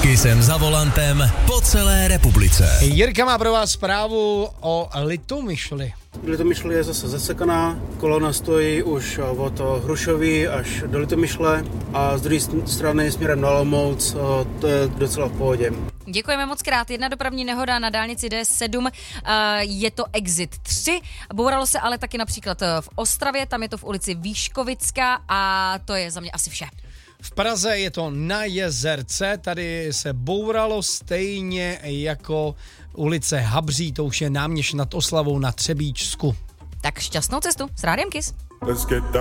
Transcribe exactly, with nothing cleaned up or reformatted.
Kissem za volantem po celé republice. Jirka má pro vás zprávu o Litomyšli. Litomyšl je zase zasekaná, kolona stojí už od Hrušový až do Litomyšle a z druhé strany směrem na Olomouc to je docela v pohodě. Děkujeme moc krát. Jedna dopravní nehoda na dálnici D sedm, je to Exit tři. Bouralo se ale taky například v Ostravě, tam je to v ulici Výškovická a to je za mě asi vše. V Praze je to na Jezerce, tady se bouralo stejně jako ulice Habří, to už je náměšť nad Oslavou na Třebíčsku. Tak šťastnou cestu s Rádiem Kiss.